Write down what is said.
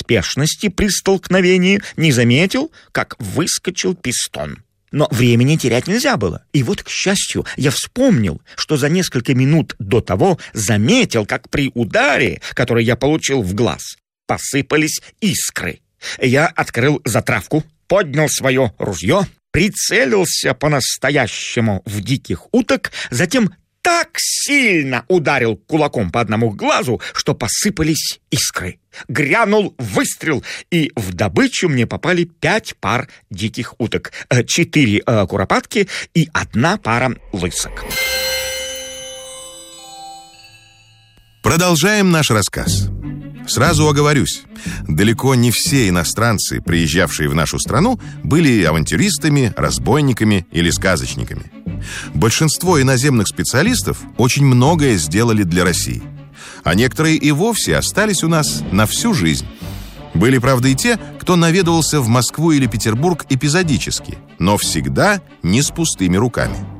поспешности при столкновении не заметил, как выскочил пистон. Но времени терять нельзя было. И вот, к счастью, я вспомнил, что за несколько минут до того заметил, как при ударе, который я получил в глаз, посыпались искры. Я открыл затравку, поднял свое ружье, прицелился по-настоящему в диких уток, затем так сильно ударил кулаком по одному глазу, что посыпались искры. Грянул выстрел, и в добычу мне попали 5 пар диких уток, 4 куропатки и 1 пара лысок. Продолжаем наш рассказ. Сразу оговорюсь, далеко не все иностранцы, приезжавшие в нашу страну, были авантюристами, разбойниками или сказочниками. Большинство иноземных специалистов очень многое сделали для России, а некоторые и вовсе остались у нас на всю жизнь. Были, правда, и те, кто наведывался в Москву или Петербург эпизодически, но всегда не с пустыми руками.